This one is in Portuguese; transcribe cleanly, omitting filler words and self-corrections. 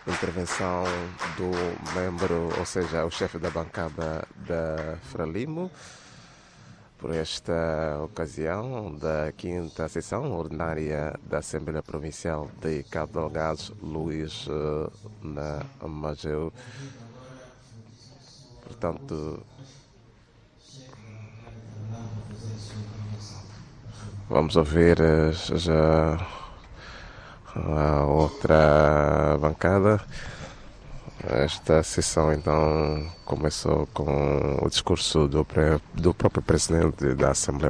intervenção do membro, ou seja, o chefe da bancada da Frelimo, por esta ocasião da quinta sessão ordinária da Assembleia Provincial de Cabo Delgado, Luís Mageu. Portanto, vamos ouvir já a outra bancada. Esta sessão então começou com o discurso do próprio presidente da Assembleia